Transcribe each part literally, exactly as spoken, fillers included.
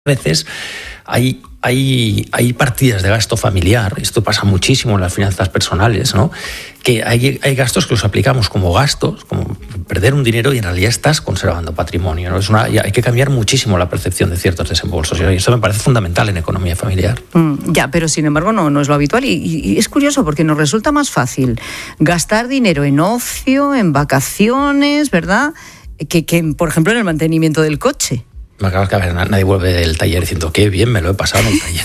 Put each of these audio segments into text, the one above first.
veces hay, hay, hay partidas de gasto familiar, esto pasa muchísimo en las finanzas personales, ¿no? Que hay, hay gastos que los aplicamos como gastos, como perder un dinero y en realidad estás conservando patrimonio, ¿no? Es una, hay que cambiar muchísimo la percepción de ciertos desembolsos y eso me parece fundamental en economía familiar. Mm, ya, pero sin embargo no, no es lo habitual y, y es curioso porque nos resulta más fácil gastar dinero en ocio, en vacaciones, ¿verdad? Que, que por ejemplo, en el mantenimiento del coche. Me acabas de ver, nadie vuelve del taller diciendo qué bien me lo he pasado en el taller.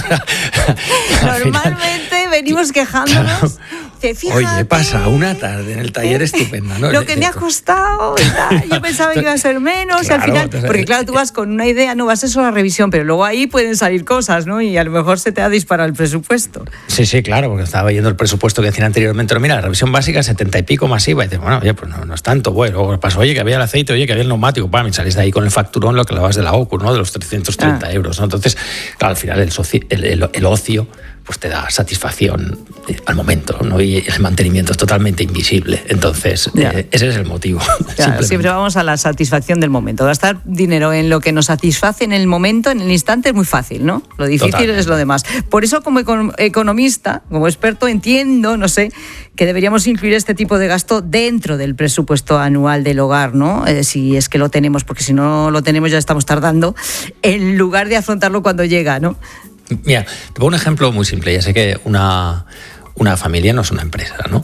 Normalmente final, venimos quejándonos. Claro. Te fíjate, oye, pasa una tarde en el taller estupenda, ¿no? Lo que me ha costado, yo pensaba que iba a ser menos, claro, y al final, entonces, porque claro, tú vas con una idea, no vas a eso a la revisión, pero luego ahí pueden salir cosas, ¿no? Y a lo mejor se te ha disparado el presupuesto. Sí, sí, claro, porque estaba viendo el presupuesto que decían anteriormente, pero mira, la revisión básica setenta y pico más I V A, y dices, bueno, oye, pues no, no es tanto, bueno, luego pasó, oye, que había el aceite, oye, que había el neumático, pam, y salís de ahí con el facturón, lo que le vas de la O C U, ¿no? De los trescientos treinta ah. euros, ¿no? Entonces, claro, al final el, soci, el, el, el ocio pues te da satisfacción al momento, ¿no? Y el mantenimiento es totalmente invisible. Entonces, eh, ese es el motivo. Claro, siempre vamos a la satisfacción del momento. Gastar dinero en lo que nos satisface en el momento, en el instante, es muy fácil, ¿no? Lo difícil totalmente. Es lo demás. Por eso, como economista, como experto, entiendo, no sé, que deberíamos incluir este tipo de gasto dentro del presupuesto anual del hogar, ¿no? Eh, si es que lo tenemos, porque si no lo tenemos ya estamos tardando, en lugar de afrontarlo cuando llega, ¿no? Mira, te pongo un ejemplo muy simple. Ya sé que una, una familia no es una empresa, ¿no?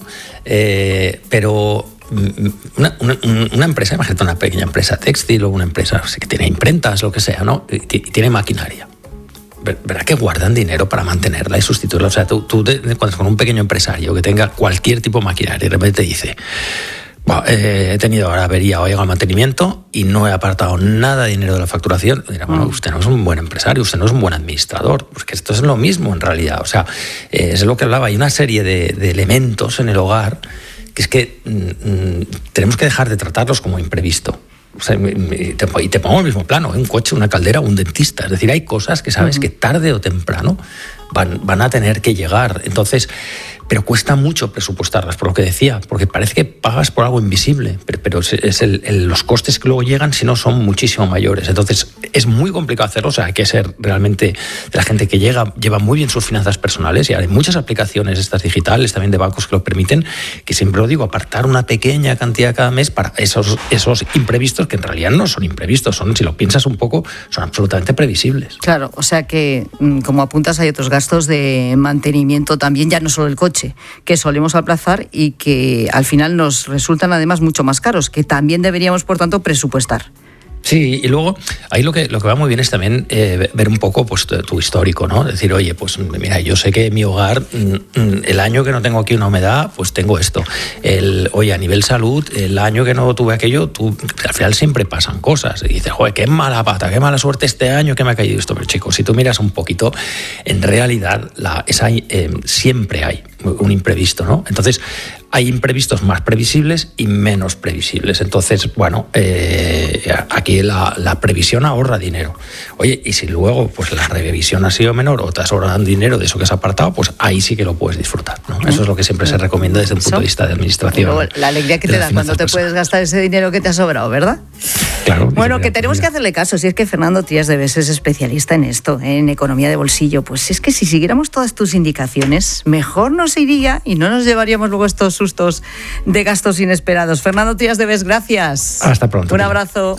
Eh, pero una, una, una empresa, imagínate una pequeña empresa textil o una empresa no sé, que tiene imprentas, lo que sea, ¿no? Y, y tiene maquinaria. ¿Verdad que guardan dinero para mantenerla y sustituirla? O sea, tú, tú te encuentras con un pequeño empresario que tenga cualquier tipo de maquinaria y de repente te dice... Bueno, eh, he tenido ahora avería o llegado al mantenimiento y no he apartado nada de dinero de la facturación. Dirá, bueno, usted no es un buen empresario, usted no es un buen administrador, porque esto es lo mismo en realidad. O sea, eh, es lo que hablaba, hay una serie de, de elementos en el hogar que es que mm, tenemos que dejar de tratarlos como imprevisto. O sea, y te, y te pongo el mismo plano, ¿eh? Un coche, una caldera, un dentista. Es decir, hay cosas que sabes uh-huh. que tarde o temprano van, van a tener que llegar. Entonces, pero cuesta mucho presupuestarlas, por lo que decía, porque parece que pagas por algo invisible, pero, pero es el, el, los costes que luego llegan, si no, son muchísimo mayores. Entonces, es muy complicado hacerlo. O sea, hay que ser realmente de la gente que llega, lleva muy bien sus finanzas personales, y hay muchas aplicaciones estas digitales, también de bancos que lo permiten, que siempre lo digo, apartar una pequeña cantidad cada mes para esos, esos imprevistos que en realidad no son imprevistos, son, si lo piensas un poco, son absolutamente previsibles. Claro, o sea que, como apuntas, hay otros gastos de mantenimiento también, ya no solo el coche, que solemos aplazar y que al final nos resultan además mucho más caros, que también deberíamos, por tanto, presupuestar. Sí, y luego ahí lo que lo que va muy bien es también eh, ver un poco pues tu, tu histórico, ¿no? Decir, oye, pues mira, yo sé que en mi hogar, el año que no tengo aquí una humedad, pues tengo esto. El, oye, a nivel salud, el año que no tuve aquello, tú, al final siempre pasan cosas. Y dices, joder, qué mala pata, qué mala suerte este año que me ha caído esto. Pero chicos, si tú miras un poquito, en realidad la, esa, eh, siempre hay un imprevisto, ¿no? Entonces, hay imprevistos más previsibles y menos previsibles. Entonces, bueno, eh, aquí la, la previsión ahorra dinero. Oye, y si luego pues la revisión ha sido menor o te has ahorrado dinero de eso que has apartado, pues ahí sí que lo puedes disfrutar, ¿no? Eso es lo que siempre se recomienda desde un punto de vista de administración. Luego, la alegría que te da cuando te puedes gastar ese dinero que te ha sobrado, ¿verdad? Claro. Bueno, que tenemos que hacerle caso. Si es que Fernando Trías de Bes es especialista en esto, en economía de bolsillo, pues es que si siguiéramos todas tus indicaciones, mejor nos iría y no nos llevaríamos luego estos sustos de gastos inesperados. Fernando Trías de Bes, gracias. Hasta pronto. Un abrazo.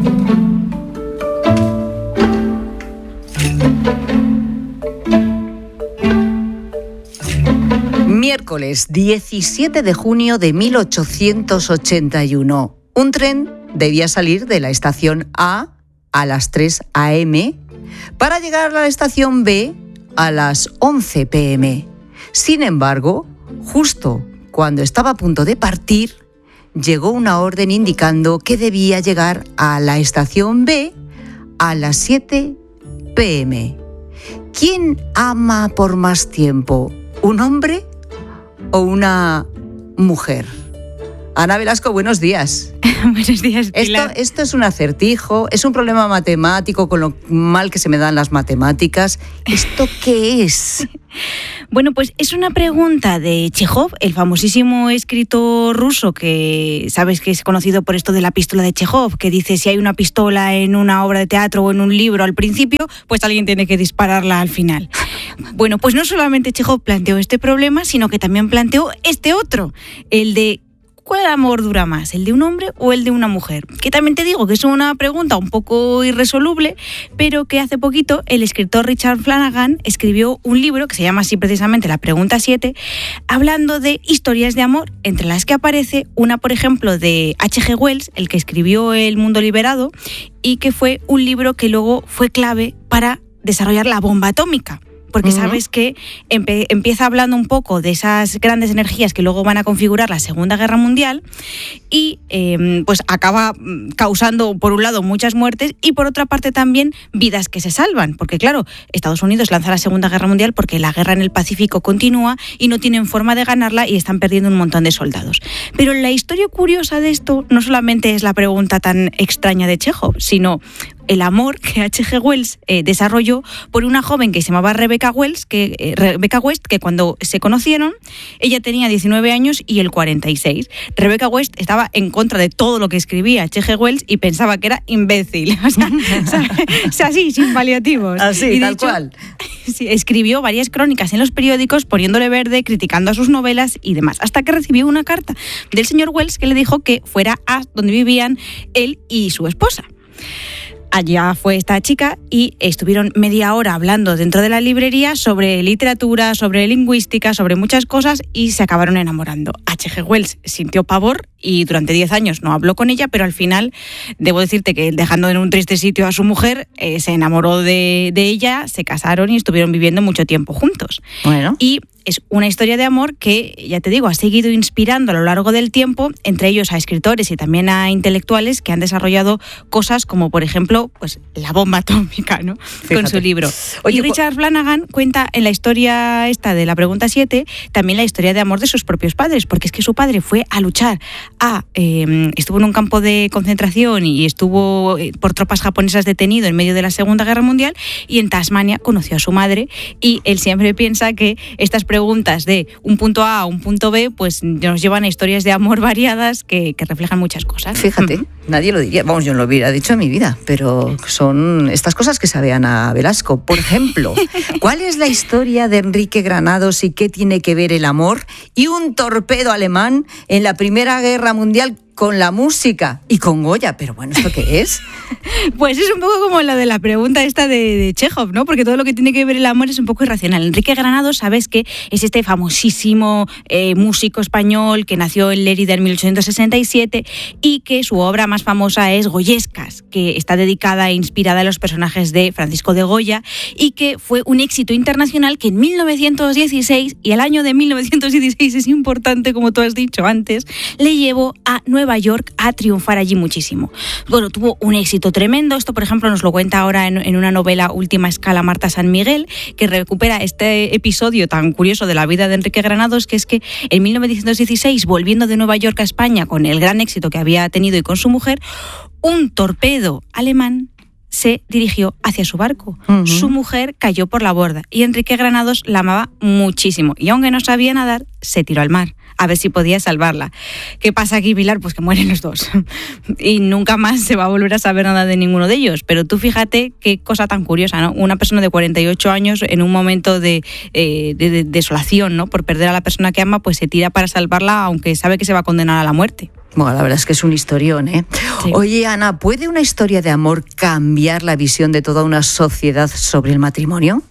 Miércoles diecisiete de junio de mil ochocientos ochenta y uno. Un tren debía salir de la estación A a las tres a eme para llegar a la estación B a las once pe eme. Sin embargo, justo cuando estaba a punto de partir, llegó una orden indicando que debía llegar a la estación B a las siete pe eme. ¿Quién ama por más tiempo? ¿Un hombre o una mujer? Ana Velasco, buenos días. Buenos días, Pilar. Esto, esto es un acertijo, es un problema matemático con lo mal que se me dan las matemáticas. ¿Esto qué es? Bueno, pues es una pregunta de Chejov, el famosísimo escritor ruso que sabes que es conocido por esto de la pistola de Chejov, que dice si hay una pistola en una obra de teatro o en un libro al principio, pues alguien tiene que dispararla al final. Bueno, pues no solamente Chejov planteó este problema, sino que también planteó este otro, el de ¿cuál amor dura más, el de un hombre o el de una mujer? Que también te digo que es una pregunta un poco irresoluble, pero que hace poquito el escritor Richard Flanagan escribió un libro que se llama así precisamente La Pregunta siete, hablando de historias de amor, entre las que aparece una, por ejemplo, de H G Wells, el que escribió El Mundo Liberado, y que fue un libro que luego fue clave para desarrollar la bomba atómica. Porque uh-huh. sabes que empe- empieza hablando un poco de esas grandes energías que luego van a configurar la Segunda Guerra Mundial y eh, pues acaba causando, por un lado, muchas muertes y por otra parte también vidas que se salvan. Porque claro, Estados Unidos lanza la Segunda Guerra Mundial porque la guerra en el Pacífico continúa y no tienen forma de ganarla y están perdiendo un montón de soldados. Pero la historia curiosa de esto no solamente es la pregunta tan extraña de Chejov, sino el amor que H G Wells eh, desarrolló por una joven que se llamaba Rebecca Wells, que, eh, Rebecca West, que cuando se conocieron, ella tenía diecinueve años y él cuarenta y seis. Rebecca West estaba en contra de todo lo que escribía H G Wells y pensaba que era imbécil. O sea, o sea así, sin paliativos. Así, y tal hecho, cual. Sí, escribió varias crónicas en los periódicos poniéndole verde, criticando a sus novelas y demás, hasta que recibió una carta del señor Wells que le dijo que fuera a donde vivían él y su esposa. Allá fue esta chica y estuvieron media hora hablando dentro de la librería sobre literatura, sobre lingüística, sobre muchas cosas y se acabaron enamorando. H G Wells sintió pavor y durante diez años no habló con ella, pero al final, debo decirte que dejando en un triste sitio a su mujer, eh, se enamoró de, de ella, se casaron y estuvieron viviendo mucho tiempo juntos. Bueno. Y es una historia de amor que, ya te digo, ha seguido inspirando a lo largo del tiempo, entre ellos a escritores y también a intelectuales que han desarrollado cosas como, por ejemplo, pues la bomba atómica, ¿no? Fíjate. Con su libro. Oye, y Richard Flanagan cuenta en la historia esta de La Pregunta siete también la historia de amor de sus propios padres, porque es que su padre fue a luchar, a, eh, estuvo en un campo de concentración y estuvo eh, por tropas japonesas detenido en medio de la Segunda Guerra Mundial, y en Tasmania conoció a su madre, y él siempre piensa que estas preguntas de un punto A a un punto B pues nos llevan a historias de amor variadas que, que reflejan muchas cosas. Fíjate, mm. nadie lo diría, vamos, yo no lo hubiera dicho en mi vida, pero son estas cosas que sabe Ana Velasco. Por ejemplo, ¿cuál es la historia de Enrique Granados y qué tiene que ver el amor y un torpedo alemán en la Primera Guerra Mundial con la música y con Goya? Pero bueno, ¿esto qué es? Pues es un poco como la de la pregunta esta de, de Chejov, ¿no? Porque todo lo que tiene que ver el amor es un poco irracional. Enrique Granados, sabes que es este famosísimo eh, músico español que nació en Lérida en mil ochocientos sesenta y siete y que su obra más famosa es Goyescas, que está dedicada e inspirada en los personajes de Francisco de Goya y que fue un éxito internacional que en mil novecientos dieciséis, y el año de mil novecientos dieciséis es importante, como tú has dicho antes, le llevó a Nueva York a triunfar allí muchísimo. Bueno, tuvo un éxito tremendo. Esto, por ejemplo, nos lo cuenta ahora en, en una novela Última Escala Marta San Miguel, que recupera este episodio tan curioso de la vida de Enrique Granados, que es que en mil novecientos dieciséis, volviendo de Nueva York a España con el gran éxito que había tenido y con su mujer, un torpedo alemán se dirigió hacia su barco. Uh-huh. Su mujer cayó por la borda y Enrique Granados la amaba muchísimo y aunque no sabía nadar, se tiró al mar a ver si podía salvarla. ¿Qué pasa aquí, Pilar? Pues que mueren los dos. Y nunca más se va a volver a saber nada de ninguno de ellos. Pero tú fíjate qué cosa tan curiosa, ¿no? Una persona de cuarenta y ocho años en un momento de, eh, de, de desolación, ¿no? Por perder a la persona que ama, pues se tira para salvarla aunque sabe que se va a condenar a la muerte. Bueno, la verdad es que es un historión, ¿eh? Sí. Oye, Ana, ¿puede una historia de amor cambiar la visión de toda una sociedad sobre el matrimonio?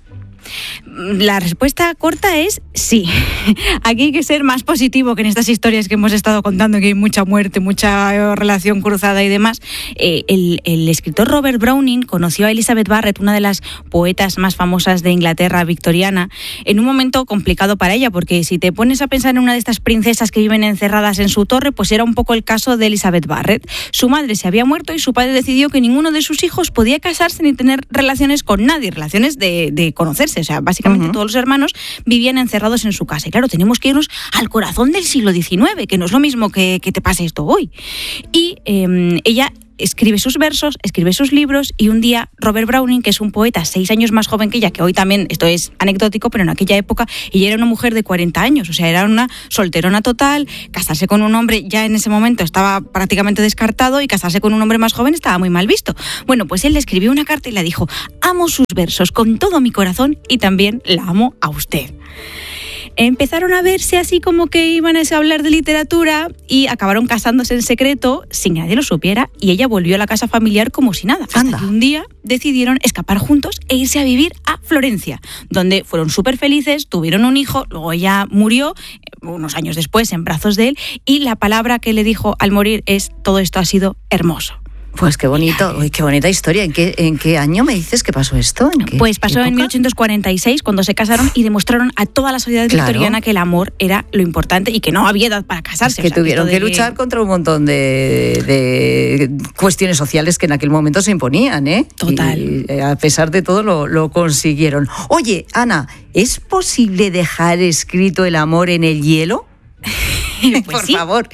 La respuesta corta es sí. Aquí hay que ser más positivo que en estas historias que hemos estado contando, que hay mucha muerte, mucha relación cruzada y demás. Eh, el, el escritor Robert Browning conoció a Elizabeth Barrett, una de las poetas más famosas de Inglaterra victoriana, en un momento complicado para ella, porque si te pones a pensar en una de estas princesas que viven encerradas en su torre, pues era un poco el caso de Elizabeth Barrett. Su madre se había muerto y su padre decidió que ninguno de sus hijos podía casarse ni tener relaciones con nadie, relaciones de, de conocerse, o sea, básicamente prácticamente Uh-huh. todos los hermanos vivían encerrados en su casa. Y claro, tenemos que irnos al corazón del siglo diecinueve, que no es lo mismo que, que te pase esto hoy. Y eh, ella escribe sus versos, escribe sus libros, y un día Robert Browning, que es un poeta seis años más joven que ella, que hoy también, esto es anecdótico, pero en aquella época ella era una mujer de cuarenta años, o sea, era una solterona total. Casarse con un hombre ya en ese momento estaba prácticamente descartado, y casarse con un hombre más joven estaba muy mal visto. Bueno, pues él le escribió una carta y le dijo: amo sus versos con todo mi corazón y también la amo a usted. Empezaron a verse así como que iban a hablar de literatura y acabaron casándose en secreto sin que nadie lo supiera, y ella volvió a la casa familiar como si nada. Hasta Anda. que un día decidieron escapar juntos e irse a vivir a Florencia, donde fueron súper felices, tuvieron un hijo, luego ella murió unos años después en brazos de él, y la palabra que le dijo al morir es: todo esto ha sido hermoso. Pues qué bonito, uy, qué bonita historia. ¿En qué, en qué año me dices que pasó esto? ¿En qué Pues pasó época? en mil ochocientos cuarenta y seis, cuando se casaron y demostraron a toda la sociedad Claro. victoriana que el amor era lo importante y que no había edad para casarse. Es que O sea, tuvieron esto que de- luchar contra un montón de, de cuestiones sociales que en aquel momento se imponían, ¿eh? Total. Y eh, a pesar de todo lo, lo consiguieron. Oye, Ana, ¿es posible dejar escrito el amor en el hielo? Pues Por sí. favor.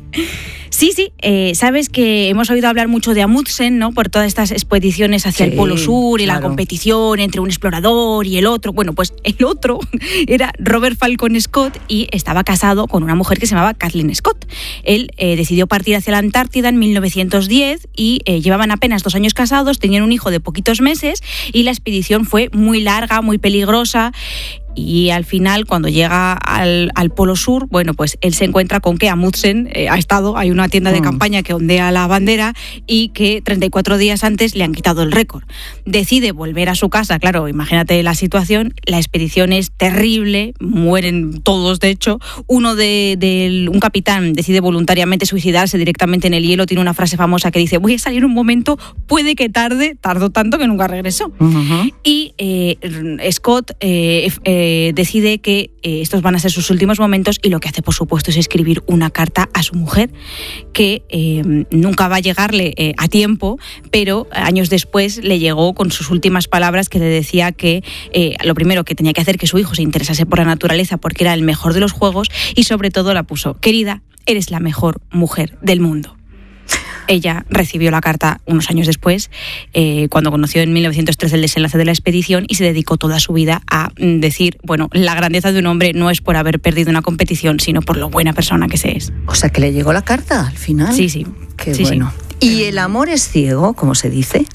Sí, sí, eh, sabes que hemos oído hablar mucho de Amundsen, ¿no? Por todas estas expediciones hacia Sí, el Polo Sur y claro. la competición entre un explorador y el otro. Bueno, pues el otro era Robert Falcon Scott y estaba casado con una mujer que se llamaba Kathleen Scott. Él eh, decidió partir hacia la Antártida en mil novecientos diez y eh, llevaban apenas dos años casados, tenían un hijo de poquitos meses y la expedición fue muy larga, muy peligrosa. Y al final, cuando llega al, al Polo Sur, bueno, pues él se encuentra con que Amundsen eh, ha estado, hay una tienda de Mm. campaña que ondea la bandera y que treinta y cuatro días antes le han quitado el récord. Decide volver a su casa, claro, imagínate la situación, la expedición es terrible, mueren todos de hecho. Uno de, de un capitán decide voluntariamente suicidarse directamente en el hielo, tiene una frase famosa que dice: voy a salir un momento, puede que tarde, tardó tanto que nunca regresó. Uh-huh. Y eh, Scott eh, eh, decide que eh, estos van a ser sus últimos momentos, y lo que hace, por supuesto, es escribir una carta a su mujer que eh, nunca va a llegarle eh, a tiempo, pero años después le llegó con sus últimas palabras, que le decía que eh, lo primero que tenía que hacer que su hijo se interesase por la naturaleza porque era el mejor de los juegos, y sobre todo la puso: querida, eres la mejor mujer del mundo. Ella recibió la carta unos años después, eh, cuando conoció en mil novecientos trece el desenlace de la expedición, y se dedicó toda su vida a mm, decir, bueno, la grandeza de un hombre no es por haber perdido una competición, sino por lo buena persona que se es. O sea, que le llegó la carta al final. Sí, sí. Qué Sí, bueno. sí. ¿Y el amor es ciego, como se dice?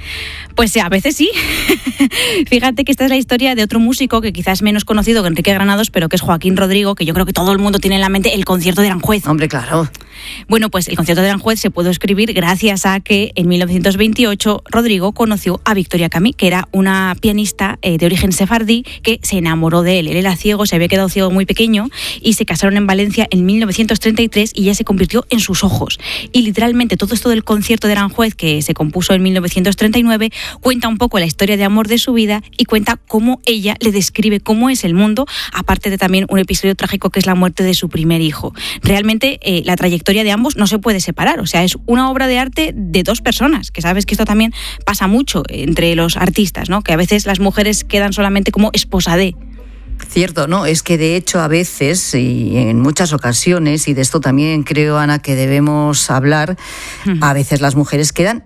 Pues a veces sí. Fíjate que esta es la historia de otro músico que quizás es menos conocido que Enrique Granados, pero que es Joaquín Rodrigo, que yo creo que todo el mundo tiene en la mente el concierto de Aranjuez. Hombre, claro. Bueno, pues el concierto de Aranjuez se pudo escribir gracias a que en mil novecientos veintiocho Rodrigo conoció a Victoria Camí, que era una pianista eh, de origen sefardí que se enamoró de él. Él era ciego, se había quedado ciego muy pequeño, y se casaron en Valencia en mil novecientos treinta y tres, y ella se convirtió en sus ojos. Y literalmente todo esto del concierto de Aranjuez, que se compuso en mil novecientos treinta y nueve, cuenta un poco la historia de amor de su vida y cuenta cómo ella le describe cómo es el mundo, aparte de también un episodio trágico que es la muerte de su primer hijo. Realmente eh, la trayectoria de ambos no se puede separar, o sea, es una obra de arte de dos personas, que sabes que esto también pasa mucho entre los artistas, ¿no? Que a veces las mujeres quedan solamente como esposa de. Cierto, ¿no? Es que de hecho a veces y en muchas ocasiones, y de esto también creo, Ana, que debemos hablar, Uh-huh. a veces las mujeres quedan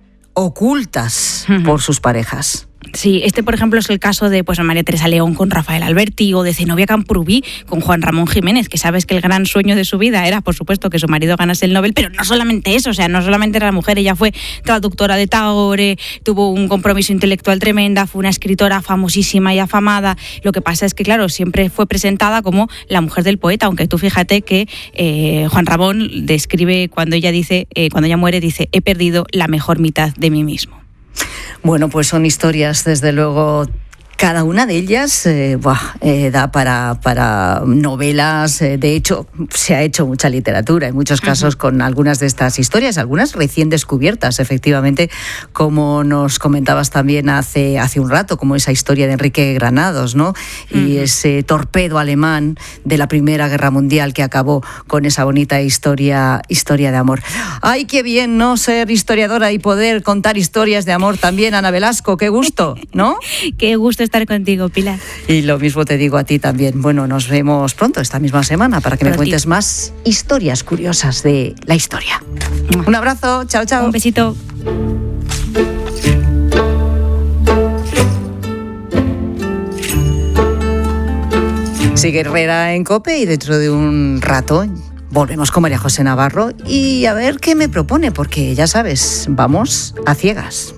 ocultas Uh-huh. por sus parejas. Sí, este por ejemplo es el caso de pues María Teresa León con Rafael Alberti, o de Zenobia Camprubí con Juan Ramón Jiménez, que sabes que el gran sueño de su vida era, por supuesto, que su marido ganase el Nobel, pero no solamente eso, o sea, no solamente era la mujer, ella fue traductora de Tagore, tuvo un compromiso intelectual tremenda, fue una escritora famosísima y afamada. Lo que pasa es que, claro, siempre fue presentada como la mujer del poeta, aunque tú fíjate que eh, Juan Ramón describe cuando ella dice, eh, cuando ella muere, dice: he perdido la mejor mitad de mí mismo. Bueno, pues son historias, desde luego, cada una de ellas eh, buah, eh, da para, para novelas. Eh, de hecho, se ha hecho mucha literatura en muchos casos uh-huh. con algunas de estas historias, algunas recién descubiertas, efectivamente, como nos comentabas también hace, hace un rato, como esa historia de Enrique Granados, ¿no? Uh-huh. Y ese torpedo alemán de la Primera Guerra Mundial que acabó con esa bonita historia, historia de amor. ¡Ay, qué bien, ¿no? Ser historiadora y poder contar historias de amor también, Ana Velasco, qué gusto, ¿no? Qué gusto estar contigo, Pilar. Y lo mismo te digo a ti también. Bueno, nos vemos pronto, esta misma semana, para que Prontito. me cuentes más historias curiosas de la historia. Un abrazo, chao, chao. Un besito. Sigue Herrera en COPE y dentro de un rato volvemos con María José Navarro y a ver qué me propone, porque ya sabes, vamos a ciegas.